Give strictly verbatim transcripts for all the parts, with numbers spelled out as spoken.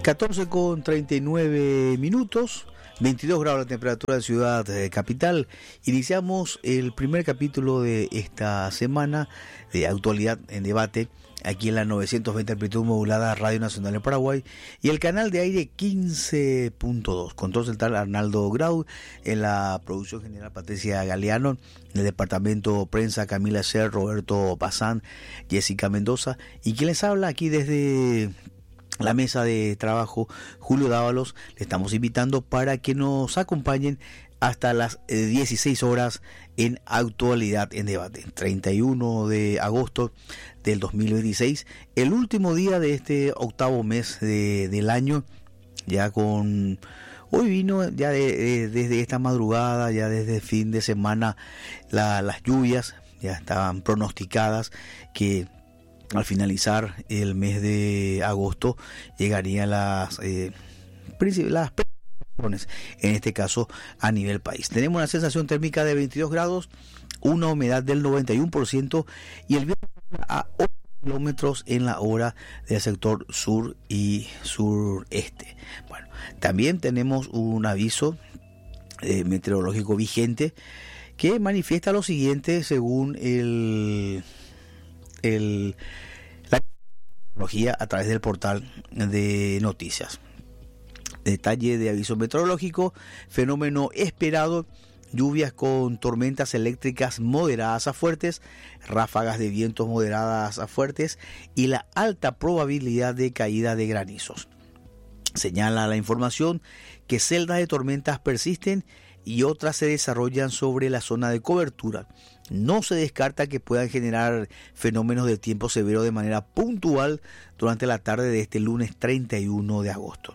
catorce con treinta y nueve minutos, veintidós grados la temperatura de Ciudad eh, Capital. Iniciamos el primer capítulo de esta semana de Actualidad en Debate, aquí en la novecientos veinte amplitud modulada Radio Nacional de Paraguay y el canal de aire quince punto dos. Control central Arnaldo Grau, en la producción general Patricia Galeano, en el departamento prensa Camila Ser, Roberto Bazán, Jessica Mendoza y quien les habla aquí desde la mesa de trabajo, Julio Dávalos. Le estamos invitando para que nos acompañen hasta las dieciséis horas en Actualidad en Debate, treinta y uno de agosto del dos mil veintiséis, el último día de este octavo mes de, del año, ya con... Hoy vino ya de, de, desde esta madrugada, ya desde el fin de semana, la, las lluvias ya estaban pronosticadas que al finalizar el mes de agosto llegarían las, eh, las precipitaciones, en este caso a nivel país. Tenemos una sensación térmica de veintidós grados, una humedad del noventa y uno por ciento y el viento a ocho kilómetros en la hora del sector sur y sureste. Bueno, también tenemos un aviso eh, meteorológico vigente que manifiesta lo siguiente según el... el la tecnología a través del portal de noticias. Detalle de aviso meteorológico: fenómeno esperado, lluvias con tormentas eléctricas moderadas a fuertes, ráfagas de vientos moderadas a fuertes y la alta probabilidad de caída de granizos. Señala la información que celdas de tormentas persisten y otras se desarrollan sobre la zona de cobertura. No se descarta que puedan generar fenómenos de tiempo severo de manera puntual durante la tarde de este lunes treinta y uno de agosto.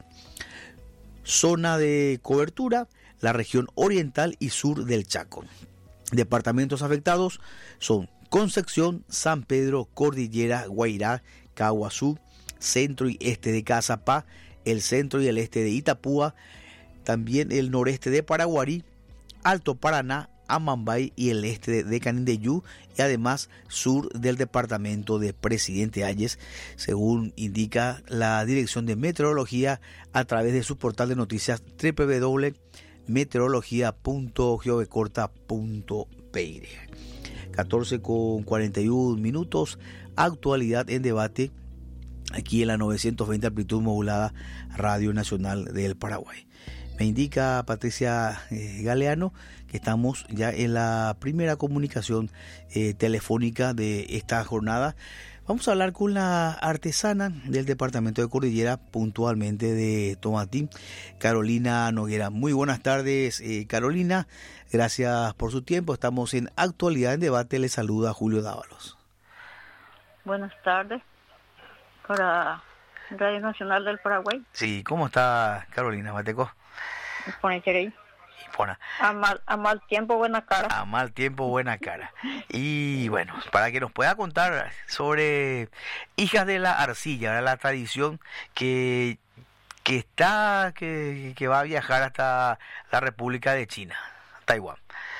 Zona de cobertura: la región oriental y sur del Chaco. Departamentos afectados son Concepción, San Pedro, Cordillera, Guairá, Caguazú, centro y este de Cazapá, el centro y el este de Itapúa, también el noreste de Paraguarí, Alto Paraná, Amambay y el este de Canindeyú, y además sur del departamento de Presidente Hayes, según indica la Dirección de Meteorología a través de su portal de noticias doble u doble u doble u punto meteorología punto geovecorta punto p y. catorce con cuarenta y uno minutos, Actualidad en Debate, aquí en la novecientos veinte amplitud modulada Radio Nacional del Paraguay. Me indica Patricia eh, Galeano que estamos ya en la primera comunicación eh, telefónica de esta jornada. Vamos a hablar con la artesana del departamento de Cordillera, puntualmente de Tomatín, Carolina Noguera. Muy buenas tardes, eh, Carolina. Gracias por su tiempo. Estamos en Actualidad en Debate. Le saluda Julio Dávalos. Buenas tardes para Radio Nacional del Paraguay. Sí, ¿cómo está Carolina Mateco? Ponecherey. Bueno, a mal a mal tiempo buena cara. A mal tiempo buena cara. Y bueno, para que nos pueda contar sobre Hijas de la Arcilla, ¿verdad? La tradición que que está que, que va a viajar hasta la República de China, Taiwán.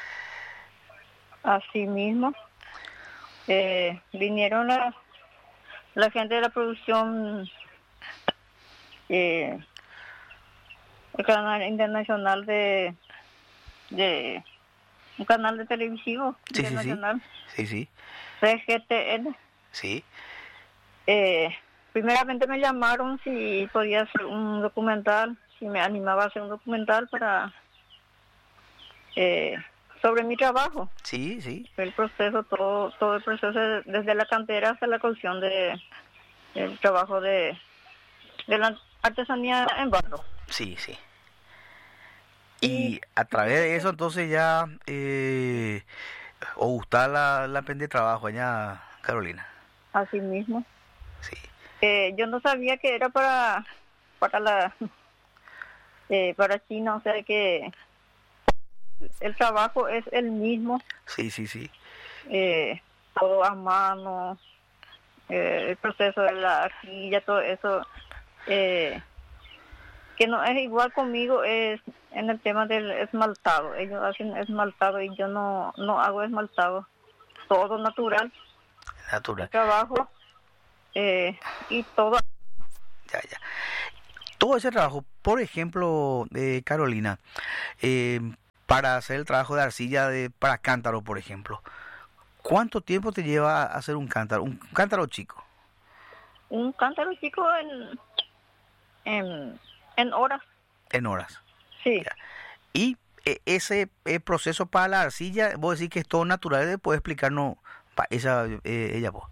Así mismo, eh, vinieron la la gente de la producción, eh, el canal internacional de de un canal de televisivo sí, internacional, sí, sí, sí. C G T N. Sí. Eh, primeramente me llamaron si podía hacer un documental, si me animaba a hacer un documental para eh, sobre mi trabajo. Sí, sí. El proceso, todo todo el proceso desde la cantera hasta la cocción de el trabajo de de la artesanía en barro. Sí, sí. Y a través de eso entonces ya eh, o gusta la, la pende de trabajo allá, Carolina. Así mismo. Sí. Eh, yo no sabía que era para para la eh, para China, o sea que el trabajo es el mismo. Sí, sí, sí. Eh, todo a mano, eh, el proceso de la arcilla, todo eso. Eh, que no es igual conmigo es en el tema del esmaltado. Ellos hacen esmaltado y yo no no hago esmaltado. Todo natural. Natural. Trabajo eh, y todo. Ya, ya. todo ese trabajo, por ejemplo, eh, Carolina, eh, para hacer el trabajo de arcilla de, para cántaro, por ejemplo, ¿cuánto tiempo te lleva a hacer un cántaro, un cántaro chico? Un cántaro chico en, en, en horas. En horas. Sí. Ya. Y eh, ese eh, proceso para la arcilla, vos decís que es todo natural, ¿puedes explicarnos pa, esa, eh, ella vos?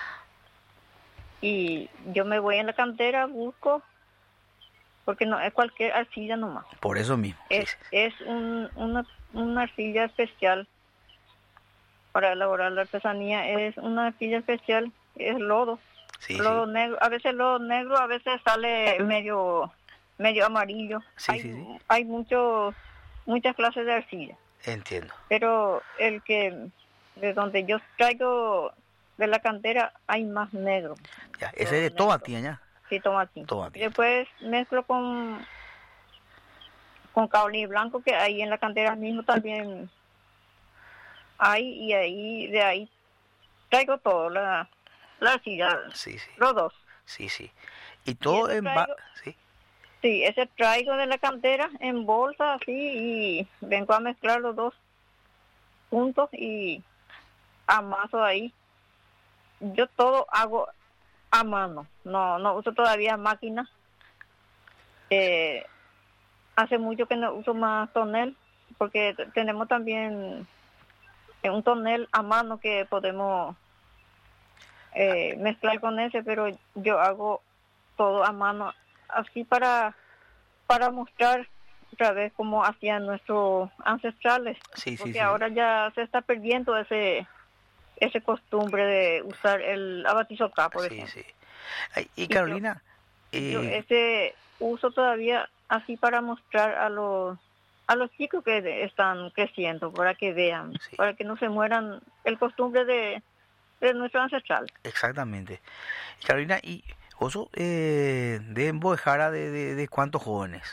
Y yo me voy en la cantera, busco, porque no es cualquier arcilla nomás. Por eso mismo. Es, Sí, sí. es un, una, una arcilla especial para elaborar la artesanía. Es una arcilla especial, es lodo. Sí, lodo sí. negro, a veces lodo negro, a veces sale medio medio amarillo. Sí, hay sí, sí. hay muchos muchas clases de arcilla. Entiendo. Pero el que de donde yo traigo de la cantera hay más negro. Ya, ese es de tomatilla, ya. Sí, tomatín. Tomatín. Después mezclo con con caolín blanco, que ahí en la cantera mismo también hay, y ahí de ahí traigo todo, la, la arcilla, Sí, sí. los dos. Sí, sí. Y todo ese en ba- traigo- sí. Sí, ese traigo de la cantera en bolsa así y vengo a mezclar los dos juntos y amaso ahí. Yo todo hago a mano, no no uso todavía máquina. Eh, hace mucho que no uso más tonel, porque t- tenemos también eh, un tonel a mano que podemos eh, mezclar con ese, pero yo hago todo a mano, así para para mostrar otra vez cómo hacían nuestros ancestrales, Sí, sí, porque sí. ahora ya se está perdiendo ese ese costumbre de usar el abatizocá, por Sí, ejemplo. sí. Ay, y yo- Carolina, Yo eh, ese uso todavía así para mostrar a los a los chicos que de- están creciendo, para que vean, Sí. para que no se mueran el costumbre de, de nuestro ancestral. exactamente. Carolina, ¿y vos sos, eh, de Embojara de, de, de cuántos jóvenes?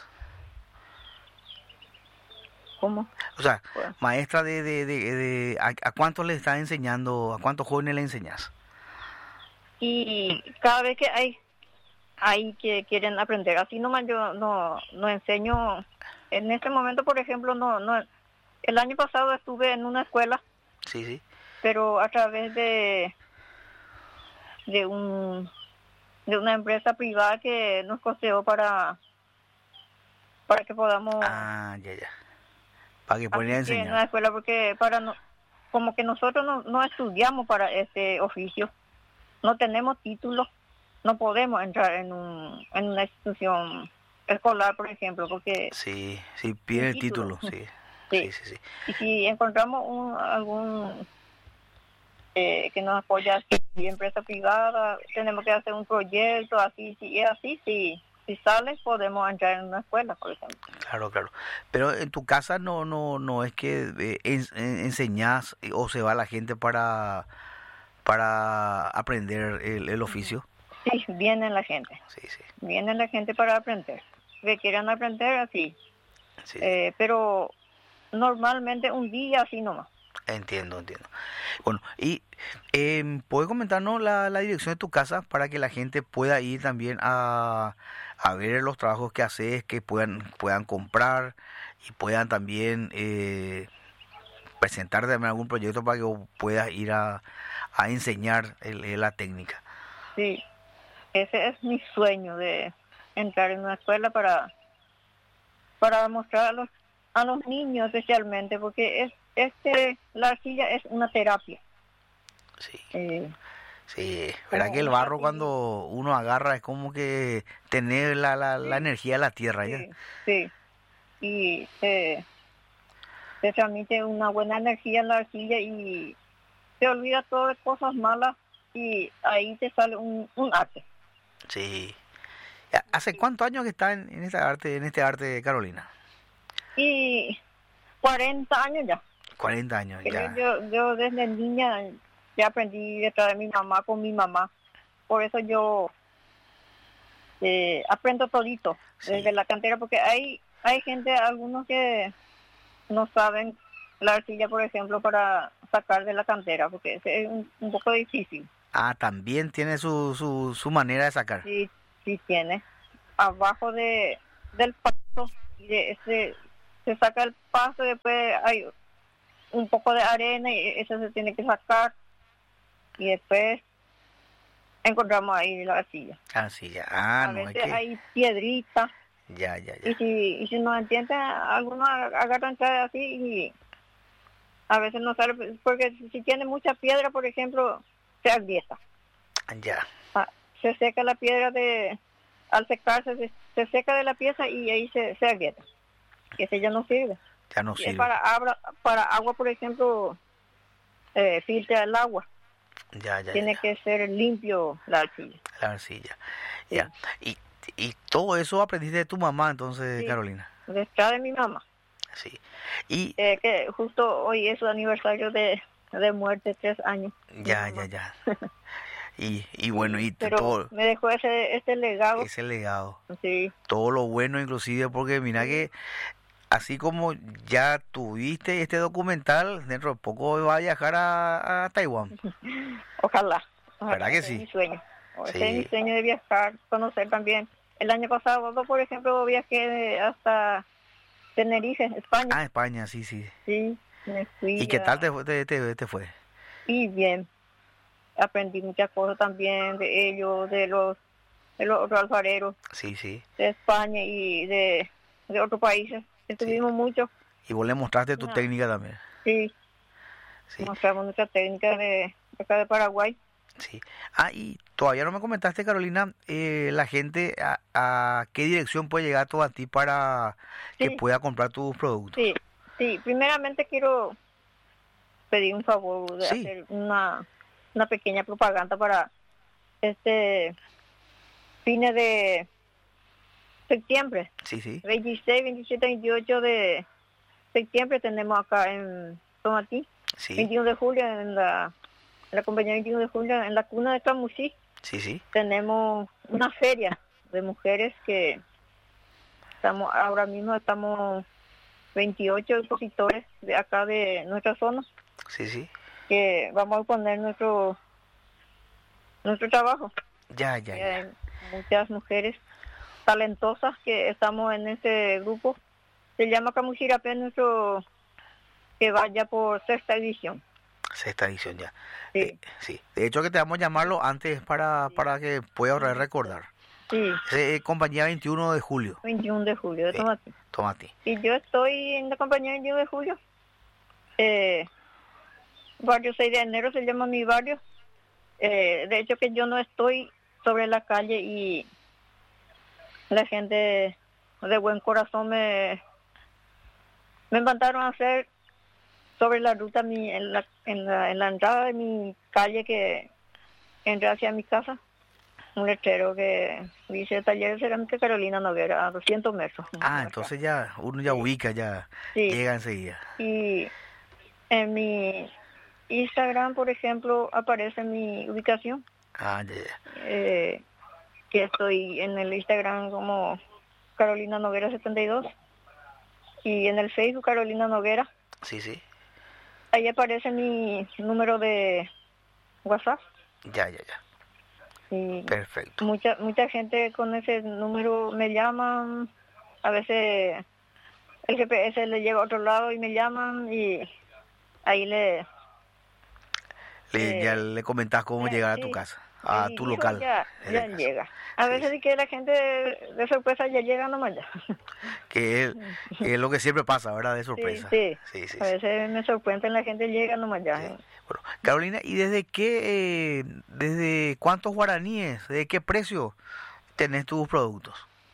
¿Cómo? O sea, Bueno, maestra de, de, de, de- a, a cuántos le estás enseñando, a cuántos jóvenes le enseñas? y cada vez que hay hay que quieren aprender, así nomás yo no no enseño. En este momento, por ejemplo, no no el año pasado estuve en una escuela, Sí, sí. pero a través de de un de una empresa privada que nos costeó para para que podamos Ah, ya, ya. Para que puedan asistir en una enseñar. escuela, porque para no, como que nosotros no, no estudiamos para este oficio, no tenemos título, no podemos entrar en un en una institución escolar, por ejemplo, porque Sí, sí, pide el título. título, sí. Sí. Sí, sí, sí. Y si encontramos un, algún eh, que nos apoya así, empresa privada, tenemos que hacer un proyecto, así, si es así, si, si sale, podemos entrar en una escuela, por ejemplo. Claro, claro. Pero en tu casa no no no es que eh, en- en- enseñás eh, o se va la gente para para aprender el, el oficio. Sí, viene la gente, Sí, sí, viene la gente para aprender, que quieran aprender así, sí. eh, pero normalmente un día así nomás. Entiendo, entiendo. Bueno, y eh, ¿puedes comentarnos la, la dirección de tu casa para que la gente pueda ir también a, a ver los trabajos que haces, que puedan puedan comprar y puedan también eh, presentar también algún proyecto para que vos puedas ir a, a enseñar el- el- la técnica? Sí, ese es mi sueño, de entrar en una escuela para para mostrar a los a los niños especialmente, porque es este la arcilla es una terapia. Sí, Eh, sí. Verá como que el una barro arcilla. cuando uno agarra es como que tener la, la, la energía de la tierra, ¿ya? Sí, sí, y se, se transmite una buena energía en la arcilla y se olvida todas las cosas malas y ahí te sale un, un arte. Sí. Ya, ¿hace cuántos años que está en, en esta arte, en este arte, Carolina? Y cuarenta años ya. cuarenta años, Pero ya. yo, yo desde niña ya aprendí detrás de mi mamá, con mi mamá. Por eso yo eh, aprendo todito Sí. desde la cantera, porque hay hay gente, algunos que no saben la arcilla, por ejemplo, para sacar de la cantera, porque ese es un, un poco difícil. Ah, también tiene su, su, su manera de sacar. Sí, sí tiene. abajo de del pasto, y de ese se saca el pasto, después hay un poco de arena y eso se tiene que sacar, y después encontramos ahí la arcilla. Arcilla, ah, A no, veces es que... hay piedritas, Ya, ya, ya. y si y si no entienden, algunos agarran así y a veces no sale, porque si tiene mucha piedra, por ejemplo, se agrieta. Ya. Ah, se seca la piedra de, al secarse, se, se seca de la pieza y ahí se, se agrieta. Y ese ya no sirve. Ya no Y sirve. para, agua, para agua, por ejemplo, eh, filtra el agua. Ya, ya, Tiene ya. que ser limpio la arcilla. La arcilla. Sí. Ya. Y, y todo eso aprendiste de tu mamá, entonces, Sí. Carolina. Detrás de mi mamá. Sí. Y Eh, que justo hoy es su aniversario de, de muerte, tres años. ya, ya, ya. Y, y bueno, y Pero todo me dejó ese, ese legado. ese legado, Sí. todo lo bueno inclusive, porque mira que así como ya tuviste este documental, dentro de poco va a viajar a, a Taiwán. Ojalá. Ojalá. ¿Verdad que Ese sí? Es mi sueño. Ese Sí. es mi sueño de viajar, conocer también. El año pasado, yo, por ejemplo, viajé hasta Tenerife, España. Ah, España, sí, sí. Sí, me fui. ¿Y qué a- tal te, fue- te, te, te fue? Y bien. Aprendí muchas cosas también de ellos, de los de los otros alfareros Sí, sí. de España y de, de otros países. Estuvimos mucho. Y vos le mostraste tu No. técnica también. Sí, Sí, mostramos nuestra técnica de acá de Paraguay. sí. Ah, y todavía no me comentaste, Carolina, eh, la gente, a, a qué dirección puede llegar todo a ti para que Sí. pueda comprar tus productos. Sí, sí. Primeramente quiero pedir un favor de Sí. hacer una, una pequeña propaganda para este fines de septiembre, Sí, sí. veintiséis, veintisiete, veintiocho de septiembre tenemos acá en Tomatí, Sí, veintiuno de julio en la, en la compañía veintiuno de julio en la cuna de Camusí, sí, sí. tenemos una feria de mujeres que estamos ahora mismo estamos veintiocho expositores de acá de nuestra zona Sí, sí. que vamos a poner nuestro nuestro trabajo. Ya, ya, Y ya. hay muchas mujeres talentosas que estamos en ese grupo. Se llama Camuchirapé, nuestro que vaya por sexta edición. Sexta edición ya. Sí, Eh, sí. De hecho que te vamos a llamarlo antes para, para que puedas recordar. sí, Es eh, compañía veintiuno de julio. veintiuno de julio de Sí. Tomatí. Tomate. Y yo estoy en la compañía veintiuno de julio. Eh, barrio seis de enero se llama mi barrio. Eh, de hecho que yo no estoy sobre la calle y la gente de buen corazón me me mandaron a hacer sobre la ruta mi, en, la, en, la, en la entrada de mi calle que entra hacia mi casa un letrero que dice Taller de Cerámica Carolina Noguera a doscientos metros. Ah, entonces ya uno ya Sí. ubica, ya Sí. llega enseguida. Y en mi Instagram, por ejemplo, aparece mi ubicación, Ah, ya, ya. eh, que estoy en el Instagram como Carolina Noguera setenta y dos y en el Facebook Carolina Noguera. Sí, sí. Ahí aparece mi número de WhatsApp Ya, ya, ya. y Perfecto. mucha mucha gente con ese número me llaman, a veces el G P S le llega a otro lado y me llaman y ahí le Le, eh, ya le comentás cómo eh, llegar a sí, tu casa, a y tu hijo, local. ya, en ya el caso. llega. A Sí, veces sí. sí que la gente de sorpresa ya llega nomás ya. Que es, que es lo que siempre pasa, ¿verdad? De Sí, sorpresa. sí. Sí, sí, A sí. veces me sorprenden, la gente llega nomás ya. Sí. Bueno, Carolina, ¿y desde qué, eh, desde cuántos guaraníes, de qué precio tenés tus productos?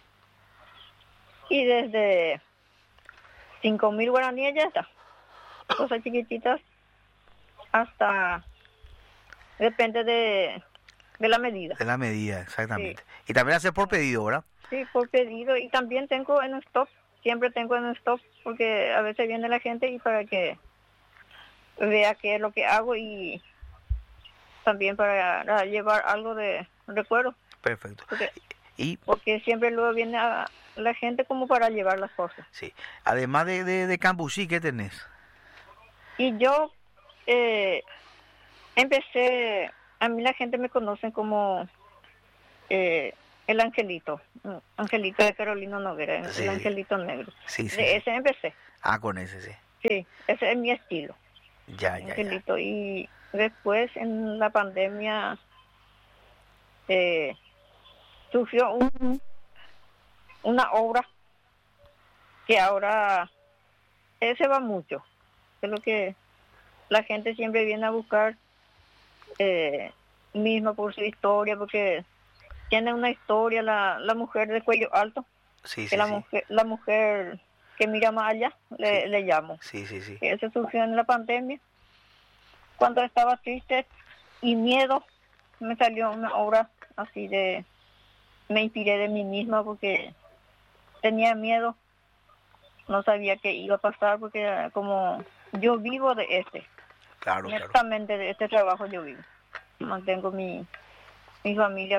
Y desde cinco mil guaraníes ya está. Cosas chiquititas hasta... Depende de, de la medida. De la medida, exactamente. Y también hacer por pedido, ¿verdad? Sí, por pedido. Y también tengo en stock. Siempre tengo en stock porque a veces viene la gente y para que vea qué es lo que hago y también para, para llevar algo de recuerdo. Perfecto. Porque, Y porque siempre luego viene a la gente como para llevar las cosas. sí, además de, de, de cambuchí, ¿qué tenés? Y yo eh, empecé, a mí la gente me conoce como eh, El Angelito, Angelito de Carolina Noguera, Sí. el Angelito Negro. Sí, sí. De sí. ese empecé. Ah, con ese, sí. Sí, ese es mi estilo, Ya, ya, ya. Angelito. Y después en la pandemia eh, surgió un, una obra que ahora eh, se va mucho. Es lo que la gente siempre viene a buscar, eh, misma por su historia, porque tiene una historia la, la mujer de cuello alto, Sí, que sí, la sí. mujer la mujer que mira más allá, le, Sí. le llamo. Sí, sí, sí. Eso surgió en la pandemia, cuando estaba triste y miedo, me salió una obra así de, me inspiré de mí misma porque tenía miedo, no sabía qué iba a pasar, porque como yo vivo de este, Claro, claro. netamente de este trabajo yo vivo, mantengo mi, mi familia,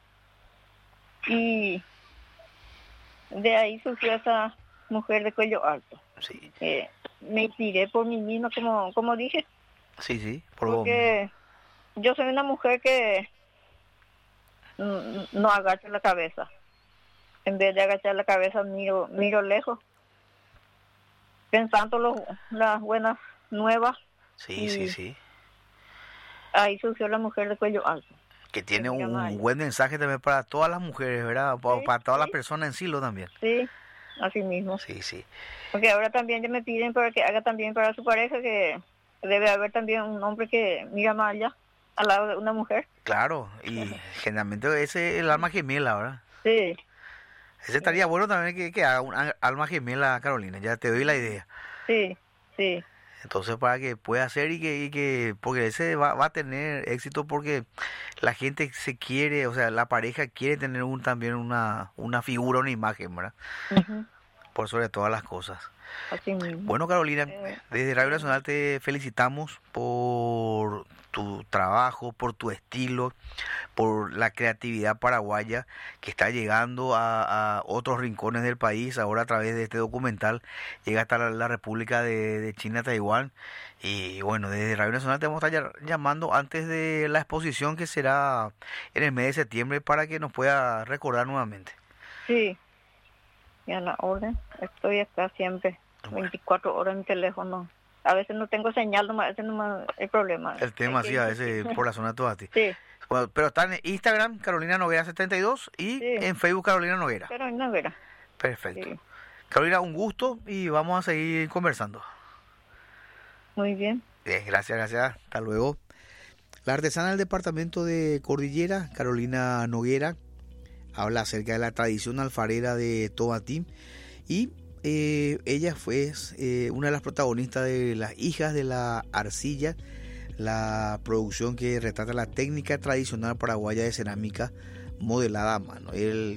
y de ahí surgió esa mujer de cuello alto. Sí, Eh, me inspiré por mí misma, como como dije, sí, sí. Por vos mismo. porque yo soy una mujer que mm, no agacho la cabeza. En vez de agachar la cabeza, miro miro lejos, pensando los, las buenas nuevas. Sí, y sí, sí. Ahí surgió la mujer de cuello alto. Que tiene mira más un allá. buen mensaje también para todas las mujeres, ¿verdad? Pa- Sí, para todas las sí. personas en sí lo también. Sí, así mismo. Sí, sí. Porque ahora también ya me piden para que haga también para su pareja, que debe haber también un hombre que mira más allá, al lado de una mujer. Claro, y generalmente ese es el alma gemela, ¿verdad? Sí, Ese estaría bueno también que, que haga un a- alma gemela, Carolina, ya te doy la idea. sí, sí, Entonces, para que pueda hacer y que, y que porque ese va, va a tener éxito porque la gente se quiere, o sea, la pareja quiere tener un también una, una figura, una imagen, ¿verdad? ujú, Por sobre todas las cosas. así mismo. Bueno, Carolina, Eh, desde Radio Nacional te felicitamos por tu trabajo, por tu estilo, por la creatividad paraguaya que está llegando a, a otros rincones del país. Ahora a través de este documental llega hasta la, la República de, de China, Taiwán. Y bueno, desde Radio Nacional te vamos a estar ya- llamando antes de la exposición que será en el mes de septiembre para que nos pueda recordar nuevamente. Sí, y a la orden, estoy acá siempre, Bueno. veinticuatro horas en mi teléfono. A veces no tengo señal, nomás, ese nomás es el problema. El tema Hay que sí a veces insistir. por la zona de Toati. Sí, Bueno, pero está en Instagram, Carolina Noguera setenta y dos, y Sí. en Facebook, Carolina Noguera. pero no verá. Perfecto. Sí, Carolina, un gusto y vamos a seguir conversando. muy bien. Bien, gracias, gracias. Hasta luego. La artesana del departamento de Cordillera, Carolina Noguera, habla acerca de la tradición alfarera de Tomatí y eh, ella fue eh, una de las protagonistas de Las Hijas de la Arcilla, la producción que retrata la técnica tradicional paraguaya de cerámica modelada a mano. El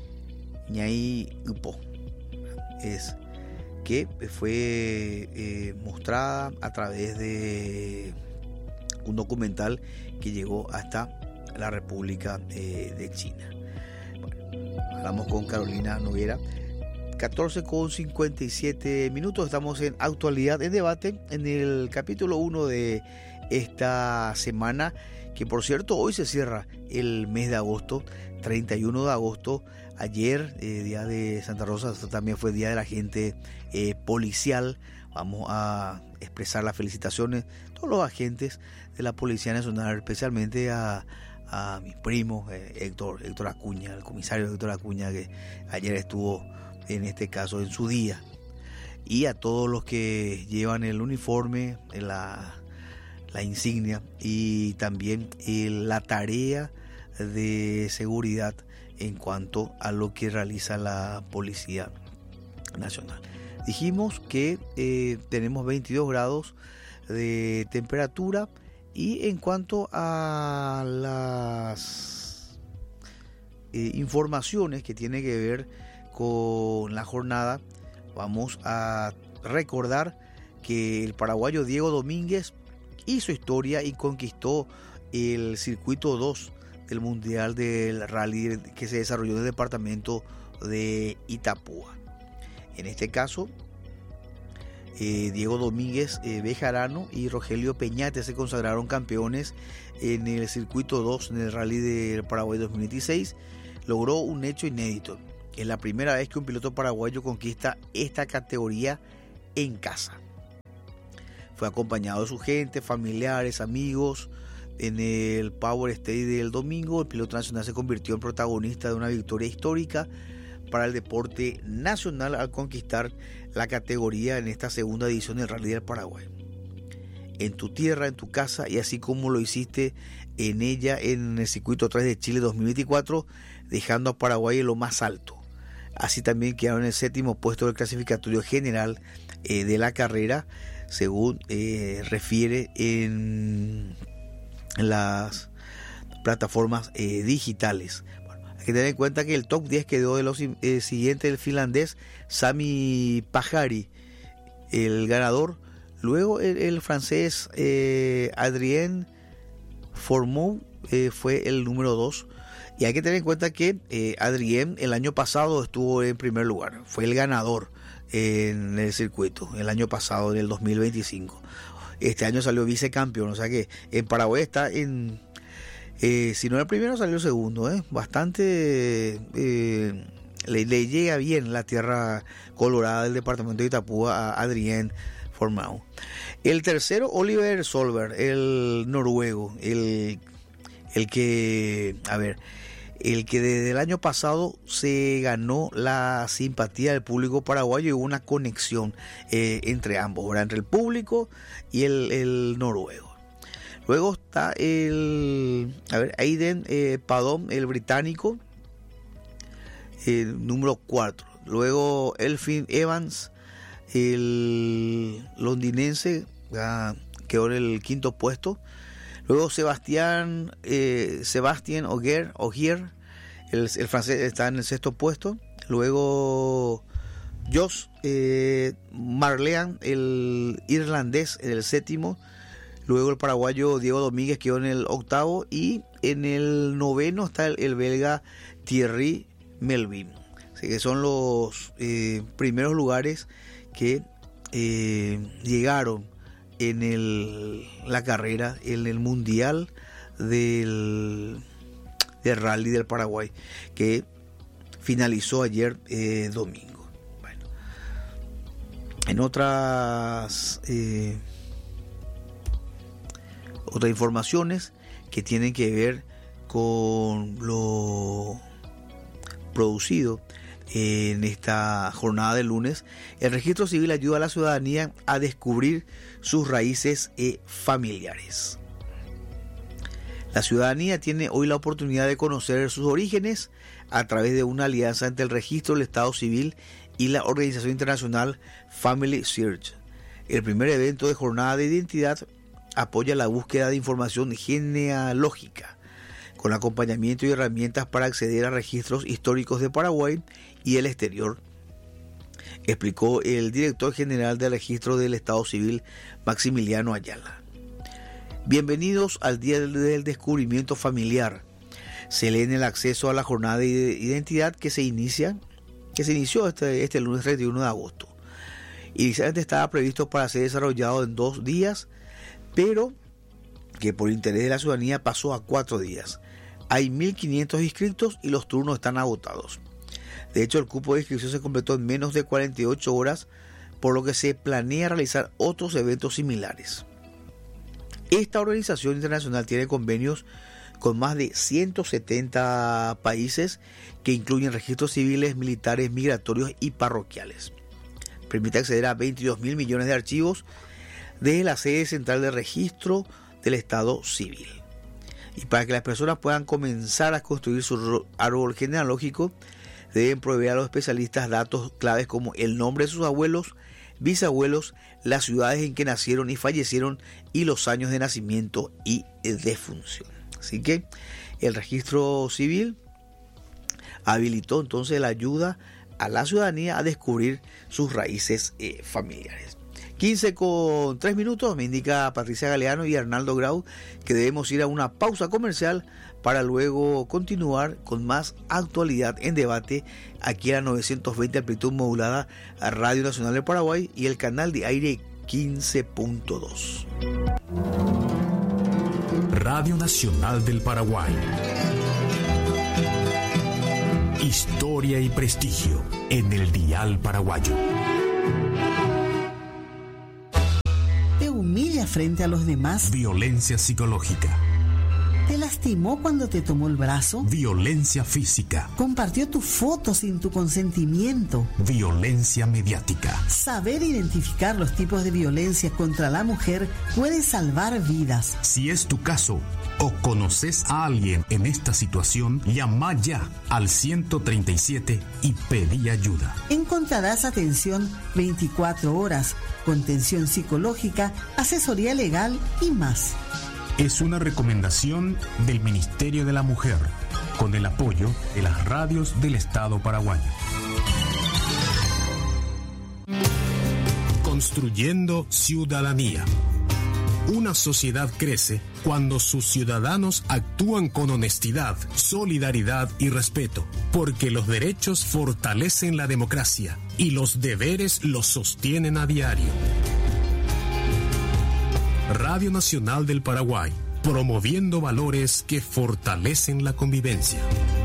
ñaí upo es que fue eh, mostrada a través de un documental que llegó hasta la República eh, de China. Bueno, hablamos con Carolina Noguera. catorce con cincuenta y siete minutos, estamos en Actualidad en Debate, en el capítulo uno de esta semana, que por cierto hoy se cierra el mes de agosto, treinta y uno de agosto. Ayer, eh, día de Santa Rosa, también fue día de la agente eh, policial. Vamos a expresar las felicitaciones a todos los agentes de la Policía Nacional, especialmente a, a mis primos, eh, Héctor, Héctor Acuña, el comisario Héctor Acuña, que ayer estuvo en este caso en su día, y a todos los que llevan el uniforme, la, la insignia y también eh, la tarea de seguridad en cuanto a lo que realiza la Policía Nacional. Dijimos que eh, tenemos veintidós grados de temperatura, y en cuanto a las eh, informaciones que tienen que ver con la jornada, vamos a recordar que el paraguayo Diego Domínguez hizo historia y conquistó el circuito dos del Mundial del Rally que se desarrolló en el departamento de Itapúa. En este caso, eh, Diego Domínguez eh, Bejarano y Rogelio Peñate se consagraron campeones en el circuito dos en el Rally del Paraguay dos mil veintiséis. logró un hecho inédito. Es la primera vez que un piloto paraguayo conquista esta categoría en casa. Fue acompañado de su gente, familiares, amigos. En el Power Stage del domingo, el piloto nacional se convirtió en protagonista de una victoria histórica para el deporte nacional al conquistar la categoría en esta segunda edición del Rally del Paraguay. En tu tierra, en tu casa, y así como lo hiciste en ella en el Circuito tres de Chile dos mil veinticuatro, dejando a Paraguay en lo más alto. Así también quedaron en el séptimo puesto del clasificatorio general eh, de la carrera, según eh, refiere en las plataformas eh, digitales. Bueno, hay que tener en cuenta que el top diez quedó de los eh, siguientes: el finlandés Sami Pajari, el ganador. Luego el, el francés eh, Adrien Fourmont eh, fue el número dos. Y hay que tener en cuenta que eh, Adrien el año pasado estuvo en primer lugar, fue el ganador en el circuito el año pasado, en el dos mil veinticinco. Este año salió vicecampeón, o sea que en Paraguay está en, eh, si no el primero, salió el segundo, ¿eh? Bastante eh, le, le llega bien la tierra colorada del departamento de Itapúa a Adrien Fourmont. El tercero, Oliver Solberg, el noruego, el, el que, a ver, el que desde el año pasado se ganó la simpatía del público paraguayo y hubo una conexión eh, entre ambos, ¿verdad? Entre el público y el, el noruego. Luego está el, a ver, Aiden eh, Padon, el británico, el número cuatro. Luego Elfyn Evans, el londinense, ah, quedó en el quinto puesto. Luego Sebastián eh, Sebastián Ogier, Ogier el, el francés, está en el sexto puesto. Luego Jos eh, Marlean, el irlandés, en el séptimo. Luego el paraguayo Diego Domínguez quedó en el octavo. Y en el noveno está el, el belga Thierry Melvin. Así que son los eh, primeros lugares que eh, llegaron en el, la carrera, en el mundial del, del Rally del Paraguay, que finalizó ayer eh, domingo. Bueno, en otras eh, otras informaciones que tienen que ver con lo producido en esta jornada de lunes, el registro civil ayuda a la ciudadanía a descubrir sus raíces eh, familiares. La ciudadanía tiene hoy la oportunidad de conocer sus orígenes a través de una alianza entre el registro del Estado Civil y la organización internacional Family Search. El primer evento de jornada de identidad apoya la búsqueda de información genealógica, con acompañamiento y herramientas para acceder a registros históricos de Paraguay y el exterior, explicó el director general del registro del Estado Civil, Maximiliano Ayala. Bienvenidos al Día del Descubrimiento Familiar. Se lee en el acceso a la jornada de identidad que se inicia, que se inició este, este lunes treinta y uno de agosto. Inicialmente estaba previsto para ser desarrollado en dos días, pero que por interés de la ciudadanía pasó a cuatro días. Hay mil quinientos inscritos y los turnos están agotados. De hecho, el cupo de inscripción se completó en menos de cuarenta y ocho horas, por lo que se planea realizar otros eventos similares. Esta organización internacional tiene convenios con más de ciento setenta países que incluyen registros civiles, militares, migratorios y parroquiales. Permite acceder a veintidós mil millones de archivos desde la sede central de registro del Estado Civil. Y para que las personas puedan comenzar a construir su árbol genealógico, deben proveer a los especialistas datos claves como el nombre de sus abuelos, bisabuelos, las ciudades en que nacieron y fallecieron y los años de nacimiento y defunción. Así que el registro civil habilitó entonces la ayuda a la ciudadanía a descubrir sus raíces eh, familiares. quince con tres minutos, me indica Patricia Galeano y Arnaldo Grau que debemos ir a una pausa comercial para luego continuar con más actualidad en debate aquí a la novecientos veinte amplitud modulada a Radio Nacional del Paraguay y el canal de aire quince punto dos. Radio Nacional del Paraguay. Historia y prestigio en el dial paraguayo. ¿Te humilla frente a los demás? Violencia psicológica. ¿Te lastimó cuando te tomó el brazo? Violencia física. ¿Compartió tu foto sin tu consentimiento? Violencia mediática. Saber identificar los tipos de violencia contra la mujer puede salvar vidas. Si es tu caso o conoces a alguien en esta situación, llama ya al ciento treinta y siete y pedí ayuda. Encontrarás atención veinticuatro horas, contención psicológica, asesoría legal y más. Es una recomendación del Ministerio de la Mujer, con el apoyo de las radios del Estado paraguayo. Construyendo ciudadanía. Una sociedad crece cuando sus ciudadanos actúan con honestidad, solidaridad y respeto, porque los derechos fortalecen la democracia y los deberes los sostienen a diario. Radio Nacional del Paraguay, promoviendo valores que fortalecen la convivencia.